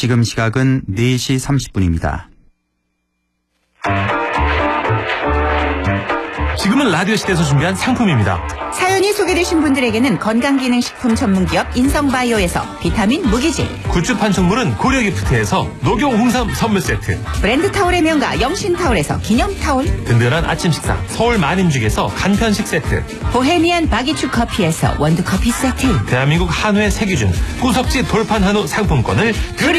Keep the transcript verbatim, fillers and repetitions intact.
지금 시각은 네 시 삼십 분입니다. 지금은 라디오 시대에서 준비한 상품입니다. 사연이 소개되신 분들에게는 건강기능식품 전문기업 인성바이오에서 비타민 무기질, 굿즈 판촉물은 고려기프트에서 녹용 홍삼 선물 세트, 브랜드 타올의 명가 영신타올에서 기념타올, 든든한 아침 식사 서울 만임죽에서 간편식 세트, 보헤미안 바기추 커피에서 원두커피 세트, 대한민국 한우의 세기준 구석지 돌판 한우 상품권을 드립니다.